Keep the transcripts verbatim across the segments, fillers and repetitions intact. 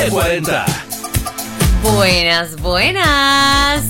G cuarenta. Buenas, buenas.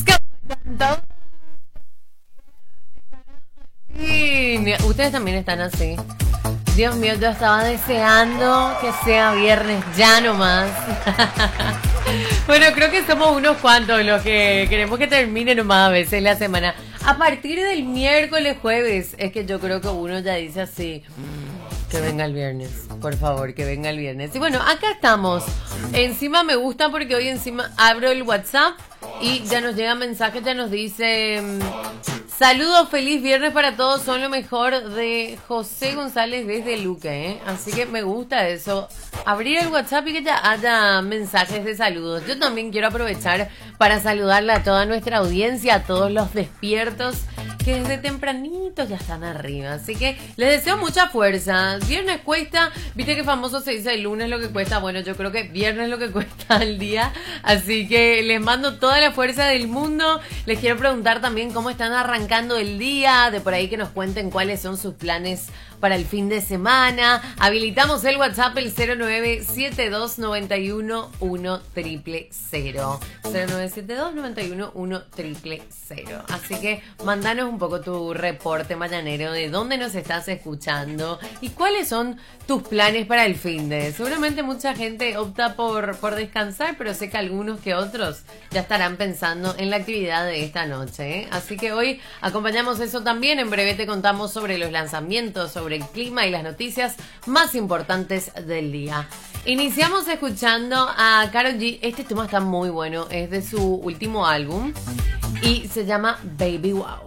Ustedes también están así. Dios mío, yo estaba deseando que sea viernes ya nomás. Bueno, creo que somos unos cuantos los que queremos que termine nomás a veces la semana. A partir del miércoles, jueves, es que yo creo que uno ya dice así, que venga el viernes, por favor, que venga el viernes. Y bueno, acá estamos. Encima me gusta porque hoy encima abro el WhatsApp y ya nos llega mensaje, ya nos dice... Saludos, feliz viernes para todos, son lo mejor, de José González desde Luque, ¿eh? Así que me gusta eso, abrir el WhatsApp y que ya haya mensajes de saludos. Yo también quiero aprovechar para saludarle a toda nuestra audiencia, a todos los despiertos que desde tempranito ya están arriba. Así que les deseo mucha fuerza. Viernes cuesta, viste que famoso se dice el lunes lo que cuesta. Bueno, yo creo que viernes lo que cuesta al día. Así que les mando toda la fuerza del mundo. Les quiero preguntar también cómo están arrancando el día. De por ahí que nos cuenten cuáles son sus planes para el fin de semana. Habilitamos el WhatsApp, el cero nueve siete dos nueve uno uno cero cero cero. cero nueve siete dos nueve uno uno cero cero cero. Así que mandanos un poco tu reporte mañanero de dónde nos estás escuchando y cuáles son tus planes para el fin de. Seguramente mucha gente opta por, por descansar, pero sé que algunos que otros ya estarán pensando en la actividad de esta noche, ¿eh? Así que hoy acompañamos eso también. En breve te contamos sobre los lanzamientos, sobre el clima y las noticias más importantes del día. Iniciamos escuchando a Karol G. Este tema está muy bueno, es de su último álbum y se llama Baby Wow.